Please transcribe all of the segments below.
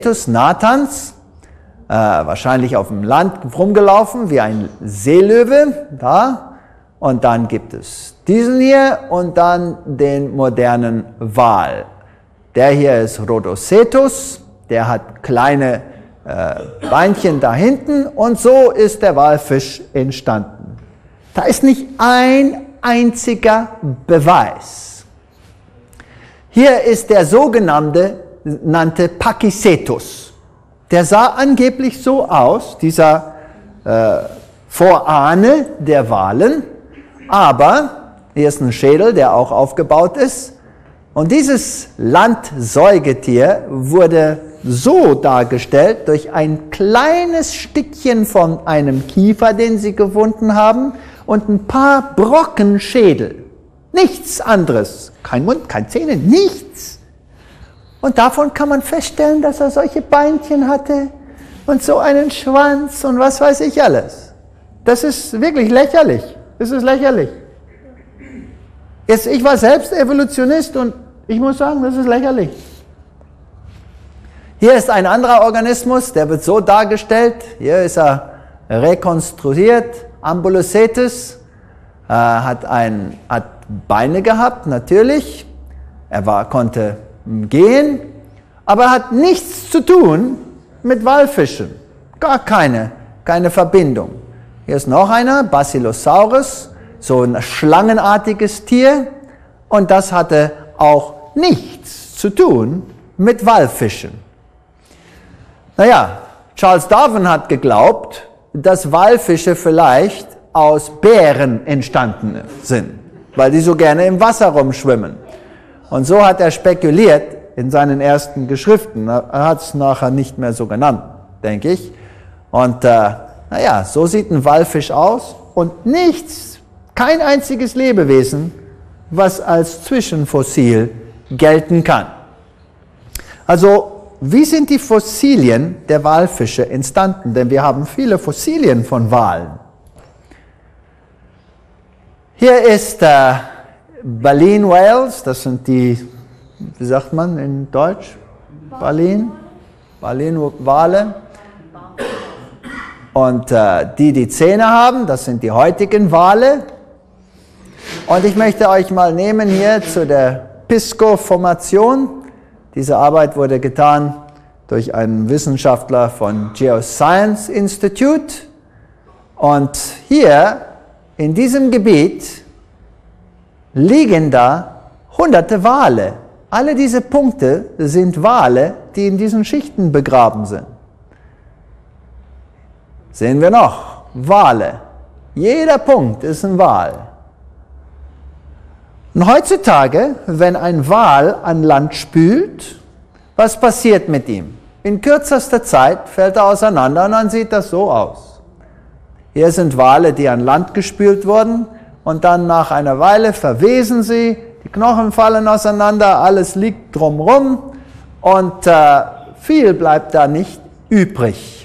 Nathans, wahrscheinlich auf dem Land rumgelaufen, wie ein Seelöwe, da. Und dann gibt es diesen hier und dann den modernen Wal. Der hier ist Rhodocetus, der hat kleine Beinchen da hinten und so ist der Walfisch entstanden. Da ist nicht ein einziger Beweis. Hier ist der sogenannte Pachycetus. Der sah angeblich so aus, dieser Vorahne der Walen, aber hier ist ein Schädel, der auch aufgebaut ist. Und dieses Landsäugetier wurde so dargestellt durch ein kleines Stückchen von einem Kiefer, den sie gefunden haben, und ein paar Brocken Schädel. Nichts anderes. Kein Mund, keine Zähne, nichts. Und davon kann man feststellen, dass er solche Beinchen hatte und so einen Schwanz und was weiß ich alles. Das ist wirklich lächerlich. Das ist lächerlich. Jetzt, ich war selbst Evolutionist und ich muss sagen, das ist lächerlich. Hier ist ein anderer Organismus, der wird so dargestellt. Hier ist er rekonstruiert. Ambulocetus hat Beine gehabt, natürlich. Er konnte gehen, aber er hat nichts zu tun mit Walfischen. Gar keine Verbindung. Hier ist noch einer, Basilosaurus, so ein schlangenartiges Tier. Und das hatte auch nichts zu tun mit Walfischen. Naja, Charles Darwin hat geglaubt, dass Walfische vielleicht aus Bären entstanden sind, weil die so gerne im Wasser rumschwimmen. Und so hat er spekuliert in seinen ersten Geschriften. Er hat es nachher nicht mehr so genannt, denke ich. Und naja, so sieht ein Walfisch aus und nichts, kein einziges Lebewesen, was als Zwischenfossil gelten kann. Also, wie sind die Fossilien der Walfische entstanden? Denn wir haben viele Fossilien von Walen. Hier ist Baleen Whales, das sind die, wie sagt man in Deutsch? Baleen Wale. Und die Zähne haben, das sind die heutigen Wale. Und ich möchte euch mal nehmen hier zu der Pisco-Formation. Diese Arbeit wurde getan durch einen Wissenschaftler von Geoscience Institute. Und hier in diesem Gebiet liegen da hunderte Wale. Alle diese Punkte sind Wale, die in diesen Schichten begraben sind. Sehen wir noch, Wale. Jeder Punkt ist ein Wal. Und heutzutage, wenn ein Wal an Land spült, was passiert mit ihm? In kürzester Zeit fällt er auseinander und dann sieht das so aus. Hier sind Wale, die an Land gespült wurden und dann nach einer Weile verwesen sie, die Knochen fallen auseinander, alles liegt drumherum und viel bleibt da nicht übrig.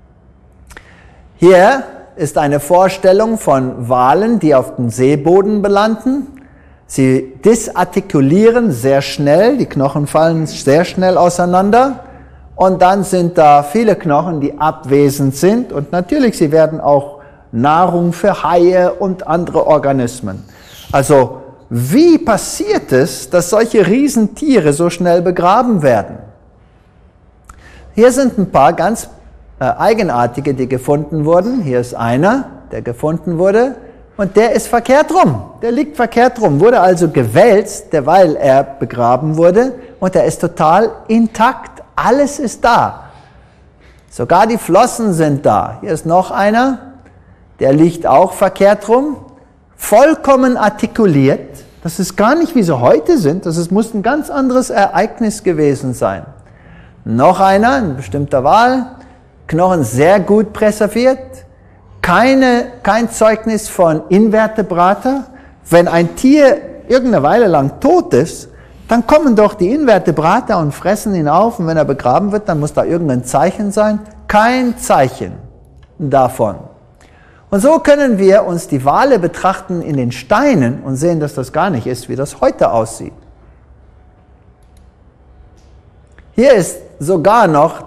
Hier ist eine Vorstellung von Walen, die auf dem Seeboden belanden. Sie disartikulieren sehr schnell, die Knochen fallen sehr schnell auseinander und dann sind da viele Knochen, die abwesend sind und natürlich, sie werden auch Nahrung für Haie und andere Organismen. Also, wie passiert es, dass solche Riesentiere so schnell begraben werden? Hier sind ein paar ganz eigenartige, die gefunden wurden. Hier ist einer, der gefunden wurde. Und der ist verkehrt rum. Der liegt verkehrt rum, wurde also gewälzt, derweil er begraben wurde. Und er ist total intakt. Alles ist da. Sogar die Flossen sind da. Hier ist noch einer, der liegt auch verkehrt rum. Vollkommen artikuliert. Das ist gar nicht, wie sie heute sind. Muss ein ganz anderes Ereignis gewesen sein. Noch einer, ein bestimmter Wal. Knochen sehr gut präserviert. Kein Zeugnis von Invertebrata. Wenn ein Tier irgendeine Weile lang tot ist, dann kommen doch die Invertebrata und fressen ihn auf. Und wenn er begraben wird, dann muss da irgendein Zeichen sein. Kein Zeichen davon. Und so können wir uns die Wale betrachten in den Steinen und sehen, dass das gar nicht ist, wie das heute aussieht. Hier ist sogar noch